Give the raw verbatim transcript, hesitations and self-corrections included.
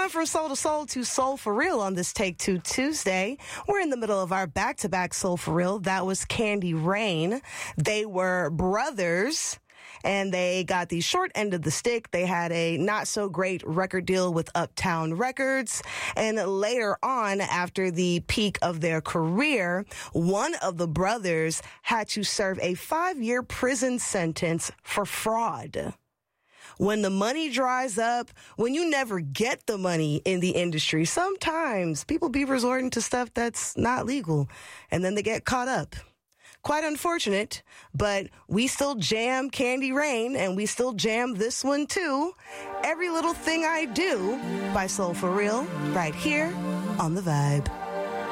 Going from soul to soul to soul for real on this Take Two Tuesday. We're in the middle of our back-to-back soul for real. That was Candy Rain. They were brothers, and they got the short end of the stick. They had a not-so-great record deal with Uptown Records. And later on, after the peak of their career, one of the brothers had to serve a five-year prison sentence for fraud. When the money dries up, when you never get the money in the industry, sometimes people be resorting to stuff that's not legal, and then they get caught up. Quite unfortunate, but we still jam Candy Rain, and we still jam this one too. Every Little Thing I Do by Soul for Real, right here on The Vibe.